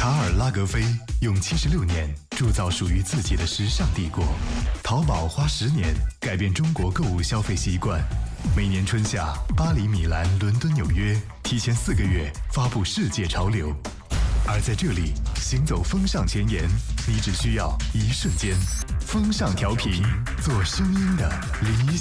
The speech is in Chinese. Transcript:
卡尔拉格菲用76年铸造属于自己的时尚帝国，淘宝花10年改变中国购物消费习惯。每年春夏，巴黎、米兰、伦敦、纽约提前4个月发布世界潮流，而在这里行走风尚前沿，你只需要1瞬间。风尚调频，做声音的理想。